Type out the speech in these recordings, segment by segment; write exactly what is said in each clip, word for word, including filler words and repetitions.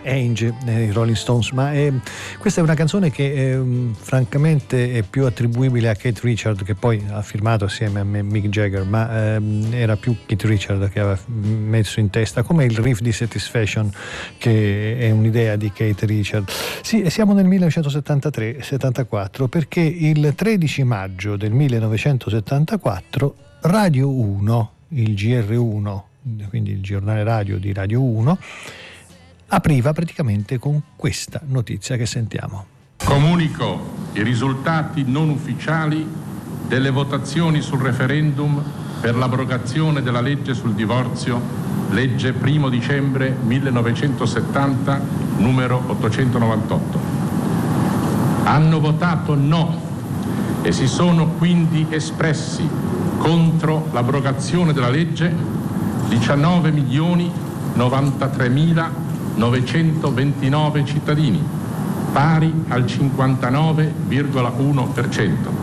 Ainge, eh, Rolling Stones, ma eh, questa è una canzone che eh, francamente è più attribuibile a Keith Richards, che poi ha firmato assieme a Mick Jagger, ma eh, era più Keith Richards che aveva messo in testa, come il riff di Satisfaction, che è un'idea di Keith Richards. Sì, e siamo nel millenovecentosettantatré settantaquattro, perché il tredici maggio del millenovecentosettantaquattro Radio uno, il G R uno, quindi il giornale radio di Radio uno, apriva praticamente con questa notizia che sentiamo. Comunico i risultati non ufficiali delle votazioni sul referendum per l'abrogazione della legge sul divorzio, legge primo dicembre millenovecentosettanta, numero ottocentonovantotto. Hanno votato no e si sono quindi espressi contro l'abrogazione della legge diciannove milioni novantatremila novecentoventinove cittadini, pari al cinquantanove virgola uno per cento.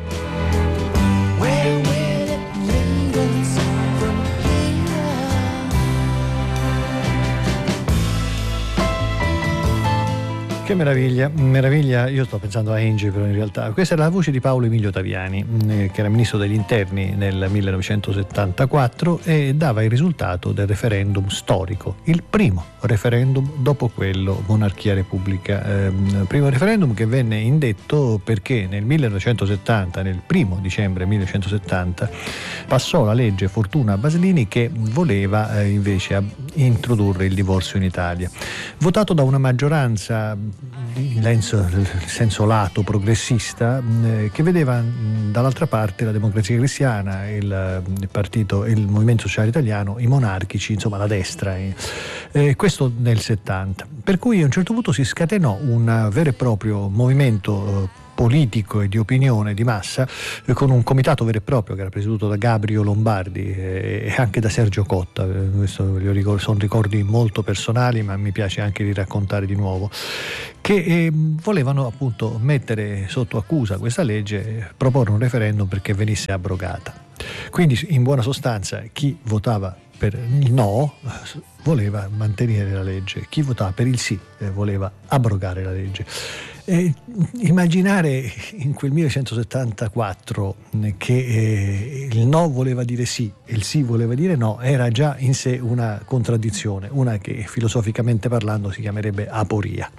Che meraviglia, meraviglia, io sto pensando a Ainge, però in realtà questa era la voce di Paolo Emilio Taviani, eh, che era ministro degli interni nel millenovecentosettantaquattro e dava il risultato del referendum storico, il primo referendum dopo quello monarchia-repubblica, eh, primo referendum che venne indetto perché nel millenovecentosettanta, nel primo dicembre millenovecentosettanta, passò la legge Fortuna Baslini che voleva eh, invece introdurre il divorzio in Italia, votato da una maggioranza in senso, senso lato progressista, eh, che vedeva mh, dall'altra parte la Democrazia Cristiana, il, il partito, il Movimento Sociale Italiano, i monarchici, insomma la destra, eh, eh, questo nel settanta, per cui a un certo punto si scatenò un vero e proprio movimento eh, politico e di opinione di massa, eh, con un comitato vero e proprio che era presieduto da Gabrio Lombardi eh, e anche da Sergio Cotta. Eh, questo ricordo, sono ricordi molto personali, ma mi piace anche di raccontare di nuovo, che eh, volevano appunto mettere sotto accusa questa legge e proporre un referendum perché venisse abrogata. Quindi in buona sostanza chi votava per il no voleva mantenere la legge, chi votava per il sì eh, voleva abrogare la legge. Eh, immaginare in quel millenovecentosettantaquattro che eh, il no voleva dire sì e il sì voleva dire no era già in sé una contraddizione, una che filosoficamente parlando si chiamerebbe aporia.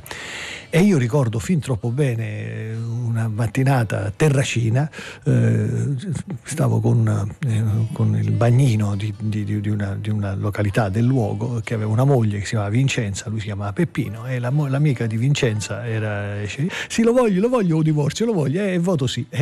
E io ricordo fin troppo bene una mattinata terracina, eh, stavo con, eh, con il bagnino di, di, di, una, di una località del luogo che aveva una moglie che si chiamava Vincenza, lui si chiamava Peppino e la, l'amica di Vincenza era sì lo voglio, lo voglio un divorzio, lo voglio e eh, voto sì e,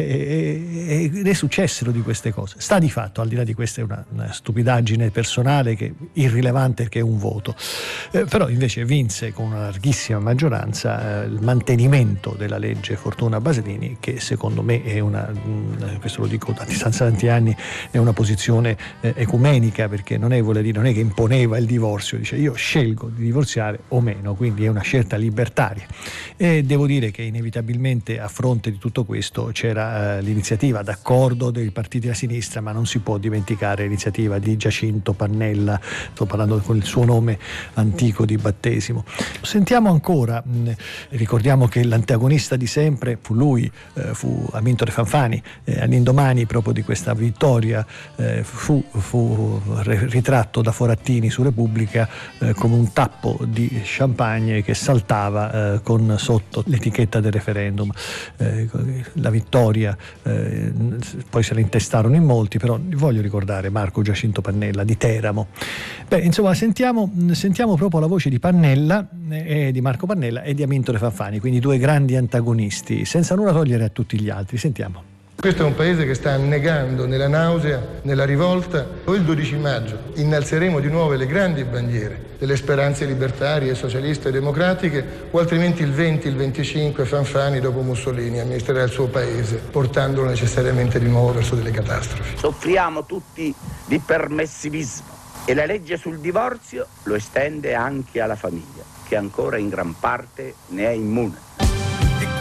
e, e ne successero di queste cose. Sta di fatto, al di là di questa è una, una stupidaggine personale che irrilevante che è un voto, eh, però invece vinse con una larghissima maggioranza il mantenimento della legge Fortuna Baslini, che secondo me è una, questo lo dico a distanza di tanti anni, è una posizione eh, ecumenica, perché non è, vuole dire, non è che imponeva il divorzio, dice io scelgo di divorziare o meno, quindi è una scelta libertaria. E devo dire che inevitabilmente a fronte di tutto questo c'era eh, l'iniziativa d'accordo dei partiti della sinistra, ma non si può dimenticare l'iniziativa di Giacinto Pannella, sto parlando con il suo nome antico di battesimo. Sentiamo ancora, mh, ricordiamo che l'antagonista di sempre fu lui, eh, fu Amintore Fanfani, eh, all'indomani proprio di questa vittoria eh, fu, fu ritratto da Forattini su Repubblica eh, come un tappo di champagne che saltava eh, con sotto l'etichetta del referendum. Eh, la vittoria, eh, poi se la intestarono in molti, però voglio ricordare Marco Giacinto Pannella di Teramo. Beh, insomma, sentiamo, sentiamo proprio la voce di Pannella, eh, di Marco Pannella e di Amintore Fanfani, quindi due grandi antagonisti, senza nulla togliere a tutti gli altri. Sentiamo. Questo è un paese che sta annegando nella nausea, nella rivolta. O il dodici maggio innalzeremo di nuovo le grandi bandiere delle speranze libertarie, socialiste e democratiche, o altrimenti il venti, il venticinque Fanfani dopo Mussolini amministrerà il suo paese, portandolo necessariamente di nuovo verso delle catastrofi. Soffriamo tutti di permissivismo e la legge sul divorzio lo estende anche alla famiglia, che ancora in gran parte ne è immune.